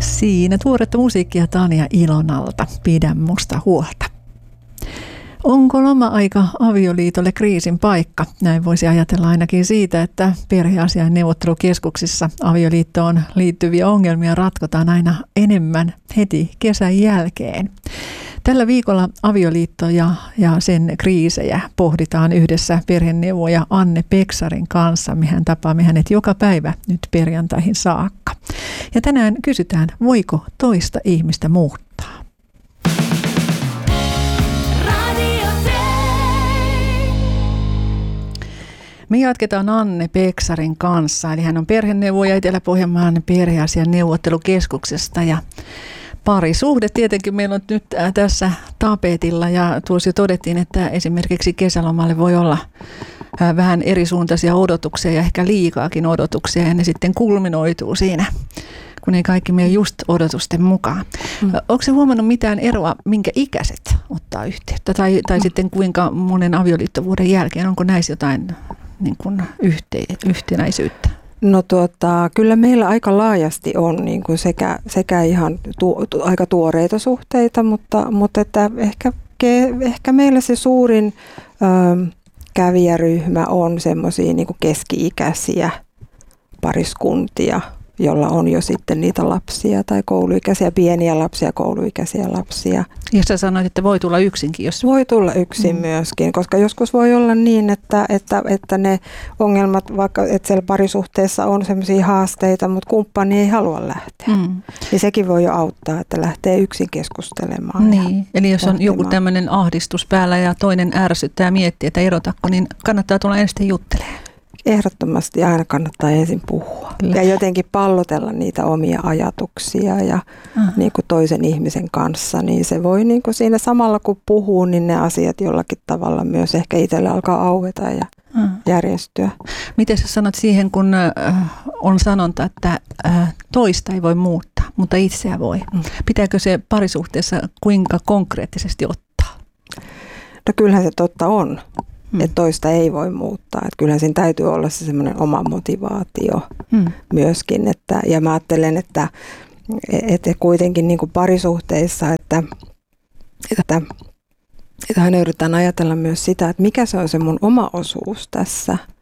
Siinä tuoretta musiikkia Tanja Ilonalta. Pidä musta huolta. Onko loma-aika avioliitolle kriisin paikka? Näin voisi ajatella ainakin siitä, että perheasiain neuvottelukeskuksissa avioliittoon liittyviä ongelmia ratkotaan aina enemmän heti kesän jälkeen. Tällä viikolla avioliittoja ja sen kriisejä pohditaan yhdessä perheneuvoja Anne Peksarin kanssa. Mehän tapaamme hänet joka päivä nyt perjantaihin saakka. Ja tänään kysytään, voiko toista ihmistä muuttaa? Me jatketaan Anne Peksarin kanssa, eli hän on perheneuvoja Etelä-Pohjanmaan perheasian neuvottelukeskuksesta ja parisuhde tietenkin meillä on nyt tässä tapetilla ja tuossa jo todettiin, että esimerkiksi kesälomalle voi olla vähän erisuuntaisia odotuksia ja ehkä liikaakin odotuksia ja ne sitten kulminoituu siinä, kun ei kaikki mene just odotusten mukaan. Onko se huomannut mitään eroa, minkä ikäiset ottaa yhteyttä tai sitten kuinka monen avioliittovuoden jälkeen, onko näissä jotain niin kuin yhtenäisyyttä? No kyllä meillä aika laajasti on niin kuin sekä ihan aika tuoreita suhteita, mutta että ehkä meillä se suurin kävijäryhmä on semmoisia niin kuin keski-ikäisiä pariskuntia, jolla on jo sitten niitä lapsia tai kouluikäisiä, pieniä lapsia, kouluikäisiä lapsia. Ja sä sanoit, että voi tulla yksinkin, jos... Voi tulla yksin myöskin, koska joskus voi olla niin, että ne ongelmat, vaikka että siellä parisuhteessa on sellaisia haasteita, mutta kumppani ei halua lähteä. Niin sekin voi jo auttaa, että lähtee yksin keskustelemaan. Niin, eli jos on joku tämmöinen ahdistus päällä ja toinen ärsyttää ja miettii, että erotako, niin kannattaa tulla ensin juttelemaan. Ehdottomasti aina kannattaa ensin puhua ja jotenkin pallotella niitä omia ajatuksia ja niin kuin toisen ihmisen kanssa, niin se voi niin kuin siinä samalla kun puhuu, niin ne asiat jollakin tavalla myös ehkä itselle alkaa aueta ja järjestyä. Miten sä sanot siihen, kun on sanonta, että toista ei voi muuttaa, mutta itseä voi? Pitääkö se parisuhteessa kuinka konkreettisesti ottaa? No kyllähän se totta on. Että toista ei voi muuttaa. Että kyllähän siinä täytyy olla se semmoinen oma motivaatio myöskin. Ja mä ajattelen, että kuitenkin niin kuin parisuhteissa, että aina yritetään ajatella myös sitä, että mikä se on se mun oma osuus tässä.